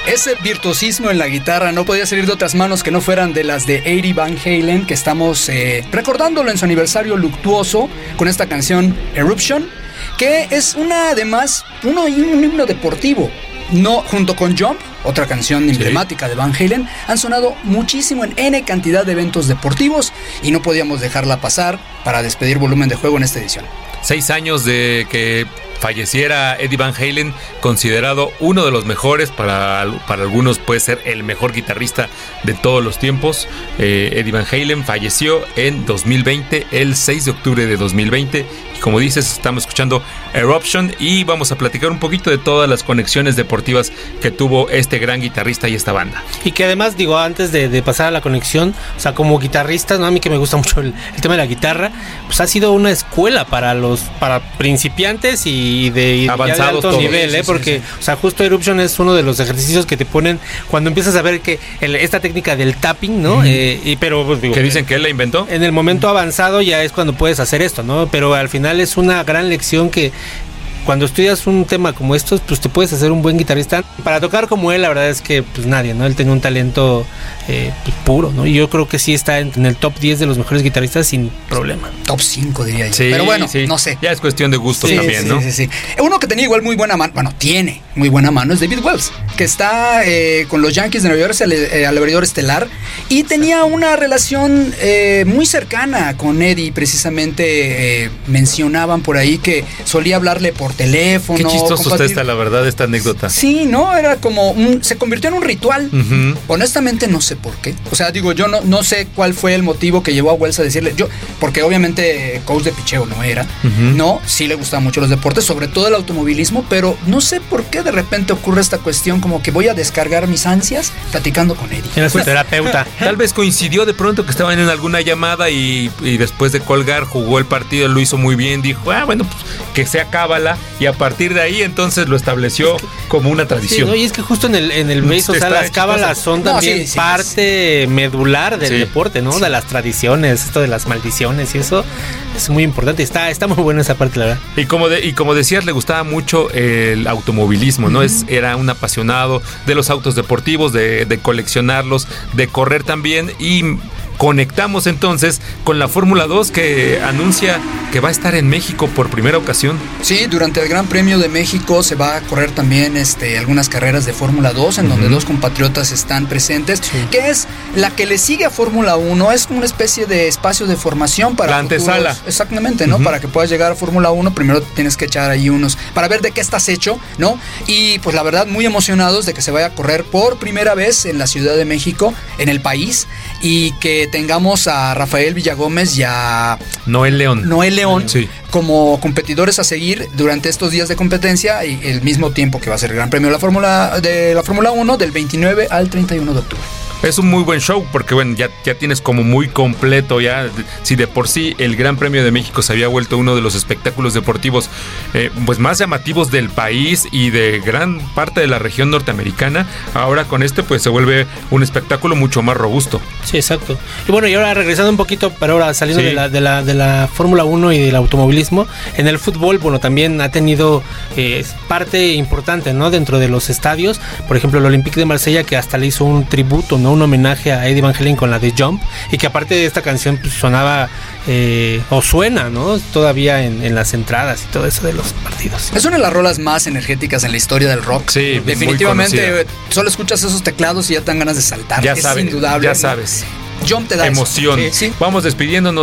Ese virtuosismo en la guitarra no podía salir de otras manos que no fueran de las de Eddie Van Halen, que estamos recordándolo en su aniversario luctuoso con esta canción Eruption, que es además un himno deportivo. No, junto con Jump, otra canción emblemática de Van Halen, han sonado muchísimo en N cantidad de eventos deportivos y no podíamos dejarla pasar para despedir Volumen de Juego en esta edición. 6 años de que falleciera Eddie Van Halen, considerado uno de los mejores, para algunos puede ser el mejor guitarrista de todos los tiempos. Eddie Van Halen falleció en 2020, el 6 de octubre de 2020. Y como dices, estamos escuchando Eruption y vamos a platicar un poquito de todas las conexiones deportivas que tuvo este gran guitarrista y esta banda. Y que además, digo, antes de pasar a la conexión, o sea, como guitarristas, ¿no? A mí que me gusta mucho el tema de la guitarra, pues ha sido una escuela para principiantes y de avanzados de alto nivel, porque, o sea, justo Eruption es uno de los ejercicios que te ponen cuando empiezas a ver que esta técnica del tapping, ¿no? Pero pues, digo, que dicen que él la inventó. En el momento avanzado ya es cuando puedes hacer esto, ¿no? Pero al final es una gran lección que cuando estudias un tema como estos, pues te puedes hacer un buen guitarrista. Para tocar como él, la verdad es que pues nadie, ¿no? Él tenía un talento pues, puro, ¿no? Y yo creo que sí está en el top 10 de los mejores guitarristas sin problema. Top 5 diría yo. Sí, pero bueno, sí. No sé. Ya es cuestión de gustos también, ¿no? Sí. Uno que tenía igual muy buena mano, tiene muy buena mano, es David Wells, que está con los Yankees de Nueva York, al abridor estelar, y tenía una relación muy cercana con Eddie. Precisamente mencionaban por ahí que solía hablarle por teléfono. Qué chistoso está la verdad, esta anécdota. Sí, ¿no? Era como se convirtió en un ritual. Uh-huh. Honestamente no sé por qué. O sea, digo, yo no sé cuál fue el motivo que llevó a Wells a decirle, porque obviamente coach de picheo no era. Uh-huh. No, sí le gustaban mucho los deportes, sobre todo el automovilismo, pero no sé por qué de repente ocurre esta cuestión como que voy a descargar mis ansias platicando con Eddie. Era su terapeuta. Tal vez coincidió de pronto que estaban en alguna llamada y después de colgar jugó el partido, lo hizo muy bien, dijo, bueno, pues que sea cábala, y a partir de ahí entonces lo estableció como una tradición. Sí, ¿no? Y es que justo en el béisbol, o sea, las cábalas son también parte medular del deporte, ¿no? Sí. De las tradiciones, esto de las maldiciones y eso es muy importante. Está muy buena esa parte, la verdad. Y como decías, le gustaba mucho el automovilismo, ¿no? Uh-huh. Era un apasionado de los autos deportivos, de coleccionarlos, de correr también, y conectamos entonces con la Fórmula 2, que anuncia que va a estar en México por primera ocasión. Sí, durante el Gran Premio de México se va a correr también algunas carreras de Fórmula 2 en donde dos compatriotas están presentes, que es la que le sigue a Fórmula 1, es una especie de espacio de formación para la antesala. Exactamente, ¿no? Para que puedas llegar a Fórmula 1, primero tienes que echar ahí unos para ver de qué estás hecho, ¿no? Y pues la verdad muy emocionados de que se vaya a correr por primera vez en la Ciudad de México, en el país, y que tengamos a Rafael Villagómez y a Noel León sí, como competidores a seguir durante estos días de competencia, y el mismo tiempo que va a ser el Gran Premio de la Fórmula 1 del 29 al 31 de octubre. Es un muy buen show porque, bueno, ya tienes como muy completo, ya, si de por sí el Gran Premio de México se había vuelto uno de los espectáculos deportivos pues más llamativos del país y de gran parte de la región norteamericana, ahora con pues se vuelve un espectáculo mucho más robusto. Sí, exacto. Y bueno, y ahora regresando un poquito, pero ahora saliendo de la Fórmula 1 y del automovilismo, en el fútbol, bueno, también ha tenido parte importante, ¿no? Dentro de los estadios, por ejemplo, el Olympique de Marsella, que hasta le hizo un tributo, ¿no? Un homenaje a Eddie Van Halen con la de Jump, y que aparte de esta canción pues, sonaba o suena, ¿no? Todavía en las entradas y todo eso de los partidos. Es una de las rolas más energéticas en la historia del rock. Sí, definitivamente. Solo escuchas esos teclados y ya te dan ganas de saltar. Ya sabes, indudable. Ya sabes. Jump te da emoción. Eso. Sí. Vamos despidiéndonos.